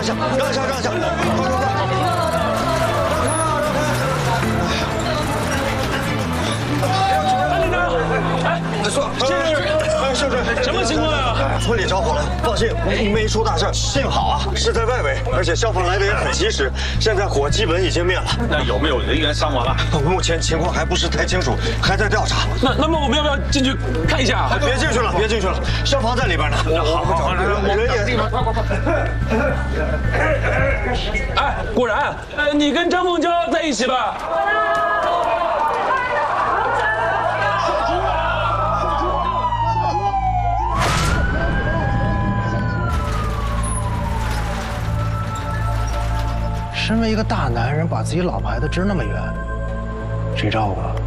下，让一下，让一下，快！秀珍， 什么情况呀？ 村里着火了，放心，没出大事。幸好啊，是在外围，而且消防来的也很及时。现在火基本已经灭了。 那有没有人员伤亡啊？ 目前情况还不是太清楚，还在调查。 那么我们要不要进去看一下？ 别进去了，别进去了，消防在里边呢。好，人也。 哎，果然，你跟张凤娇在一起吧？ 身为一个大男人，把自己老婆爱得支那么远，谁照顾啊？